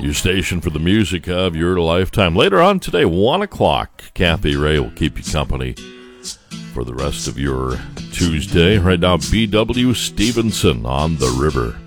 Your station for the music of your lifetime. Later on today, 1 o'clock, Kathy Ray will keep you company for the rest of your Tuesday. Right now, B.W. Stevenson on the River.